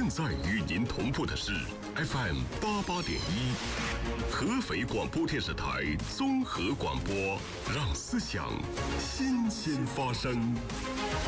在与您同步的是 FM 88.1，合肥广播电视台综合广播，让思想新鲜发生。